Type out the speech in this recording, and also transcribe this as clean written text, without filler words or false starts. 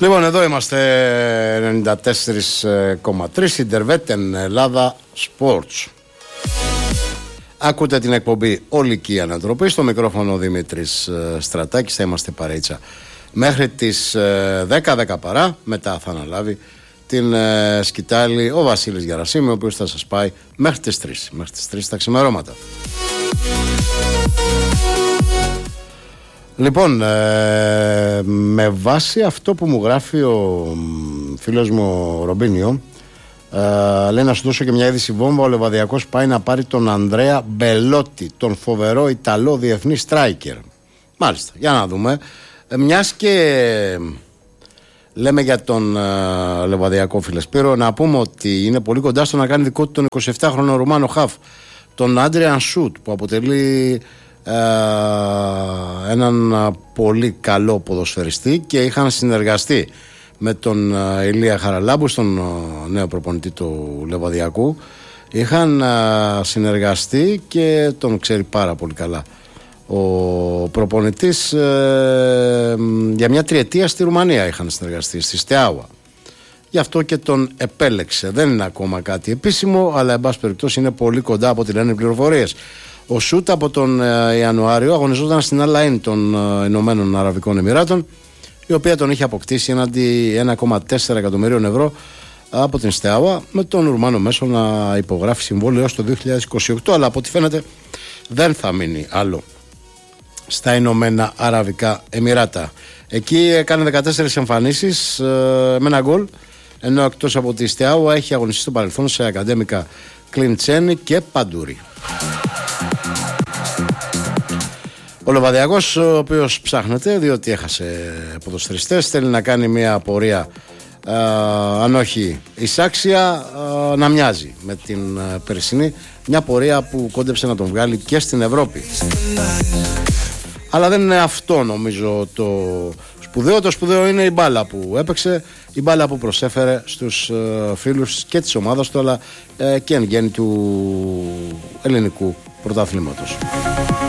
Λοιπόν, εδώ είμαστε 94,3 Ιντερβέτεν Ελλάδα Sports. Ακούτε την εκπομπή Ολική Ανατροπή. Στο μικρόφωνο Δημήτρης Στρατάκης. Θα είμαστε παρέιτσα μέχρι τις 10 παρά. Μετά θα αναλάβει την σκητάλη ο Βασίλης Γερασίμη, ο οποίος θα σας πάει μέχρι τις 3. Μέχρι τις 3 τα ξημερώματα. Λοιπόν, με βάση αυτό που μου γράφει ο φίλος μου ο Ρομπίνιο, λέει να σου δώσω και μια είδηση βόμβα. Ο Λεβαδιακός πάει να πάρει τον Ανδρέα Μπελότη, τον φοβερό Ιταλό διεθνή στράικερ. Μάλιστα, για να δούμε. Μιας και λέμε για τον Λεβαδιακό, φίλε Σπύρο, να πούμε ότι είναι πολύ κοντά στο να κάνει δικό του τον 27χρονο Ρουμάνο χαφ, τον Άντρεαν Σούτ, που αποτελεί έναν πολύ καλό ποδοσφαιριστή και είχαν συνεργαστεί με τον Ηλία Χαραλάμπου, στον νέο προπονητή του Λεβαδιακού. Είχαν συνεργαστεί και τον ξέρει πάρα πολύ καλά ο προπονητής. Για μια τριετία στη Ρουμανία είχαν συνεργαστεί, στη Στεάουα. Γι' αυτό και τον επέλεξε. Δεν είναι ακόμα κάτι επίσημο, αλλά εν πάση περιπτώσει είναι πολύ κοντά από ό,τι λένε οι πληροφορίες. Ο Σούτ από τον Ιανουάριο αγωνιζόταν στην Al-Ain των Ηνωμένων Αραβικών Εμιράτων, η οποία τον είχε αποκτήσει έναντι 1,4 εκατομμυρίων ευρώ από την Στεάουα, με τον Ρουμάνο μέσο να υπογράφει συμβόλαιο έως το 2028, αλλά από ό,τι φαίνεται δεν θα μείνει άλλο στα Ηνωμένα Αραβικά Εμιράτα. Εκεί έκανε 14 εμφανίσεις με ένα γκολ, ενώ εκτός από τη Στεάουα έχει αγωνιστεί στο παρελθόν σε ακαδέμικα Κλιντσένι και Παντούρι. Ο Λεβαδιακός, ο οποίος ψάχνεται διότι έχασε ποδοσφαιριστές, θέλει να κάνει μια πορεία, αν όχι εισάξια, να μοιάζει με την περσινή, μια πορεία που κόντεψε να τον βγάλει και στην Ευρώπη. Αλλά δεν είναι αυτό νομίζω το σπουδαίο. Το σπουδαίο είναι η μπάλα που έπαιξε, η μπάλα που προσέφερε στους φίλους και της ομάδας του, αλλά και εν γέννη του ελληνικού πρωταθλήματος.